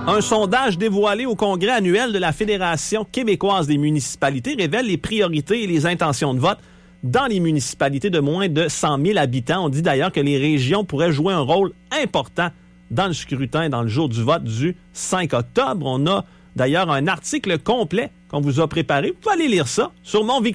Un sondage dévoilé au congrès annuel de la Fédération québécoise des municipalités révèle les priorités et les intentions de vote dans les municipalités de moins de 100 000 habitants. On dit d'ailleurs que les régions pourraient jouer un rôle important dans le scrutin, dans le jour du vote du 5 octobre. On a d'ailleurs un article complet qu'on vous a préparé. Vous pouvez aller lire ça sur